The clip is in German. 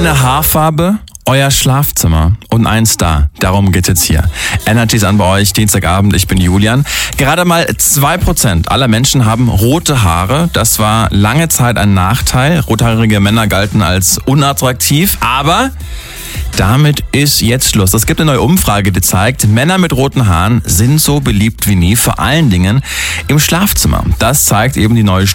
Eine Haarfarbe, euer Schlafzimmer und ein Star. Darum geht's jetzt hier. Energy an bei euch, Dienstagabend, ich bin Julian. Gerade mal 2% aller Menschen haben rote Haare. Das war lange Zeit ein Nachteil. Rothaarige Männer galten als unattraktiv, aber damit ist jetzt Schluss. Es gibt eine neue Umfrage, die zeigt, Männer mit roten Haaren sind so beliebt wie nie, vor allen Dingen im Schlafzimmer. Das zeigt eben die neue